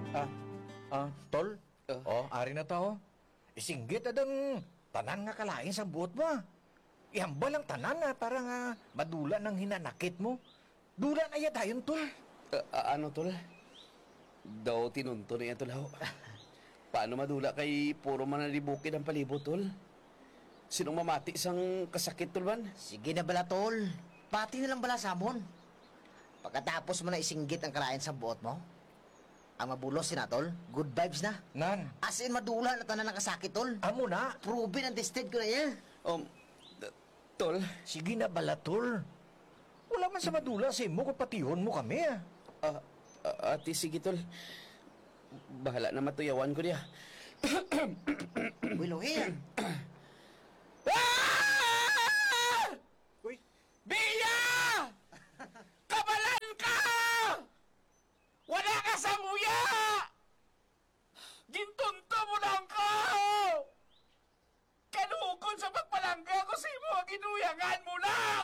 Tol? Ari na tao. Isinggit adang tanan nga kalain sa buot mo. Ihambal ang tanan nga para nga madula ng hinanakit mo. Dula na yadayon, tol. Ano, tol? Daw tinunto niya, tol, ho. Paano madula kay puro manalibukid ang palibot, tol? Sinong mamati isang kasakit, tol, man? Sige na bala, tol. Pati na lang bala samon. Pagkatapos mo na isinggit ang kalain sa buot mo, ang mabulos tol, good vibes na. Nan, As in, madula na tanan ng kasakit, tol. amo na. Proven and tested ko na yan. Tol? Sige na bala, tol. Wala man sa madula sa imo kung patihon mo kami, Ate, sige, tol. Bahala na matuyawan ko niya. Uy, Lohir. Uy, Bia! Kabalan ka! Wala ka sa muya! Gintunto mo lang ka! Kanukon sa pagpalangga ko sa imo ang ginuyangan mo lang!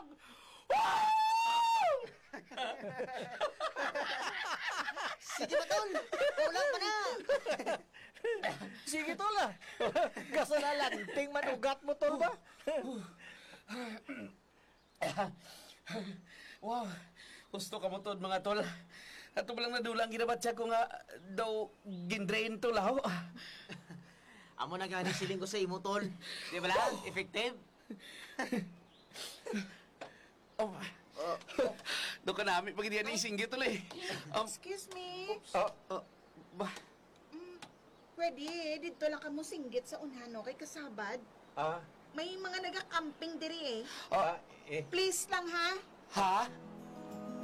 Sige ba, tol? Ulang pa na. sige, tol, Gasa na lanting manugat mo, tol, ba? Wow, gusto ka mo tod mga tol. Ato ba lang nadulang ginabatsa ko nga daw gindrain to laho. Amo na gani siling ko sa imo, tol. Di ba lang? Effective? Doon ka namin pag hindi yan isinggit tuloy. Excuse me. Ba? Pwede, dito lang ka mo singgit sa unhano kay kasabad. May mga nagakamping diri eh. Please lang ha. Ha?